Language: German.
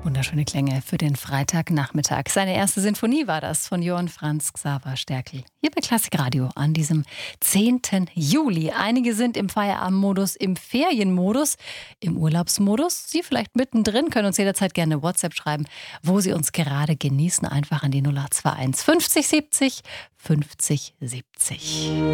Wunderschöne Klänge für den Freitagnachmittag. Seine erste Sinfonie war das von Johann Franz Xaver Sterkel. Hier bei Klassikradio an diesem 10. Juli. Einige sind im Feierabendmodus, im Ferienmodus, im Urlaubsmodus. Sie vielleicht mittendrin, können uns jederzeit gerne WhatsApp schreiben, wo Sie uns gerade genießen. Einfach an die 0821 50 70 50 70.